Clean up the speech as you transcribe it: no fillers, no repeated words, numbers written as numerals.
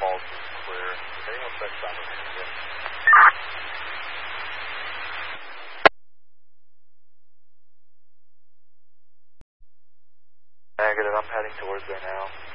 Falls is clear. Is anyone check simultaneously? Negative, I'm heading towards there now.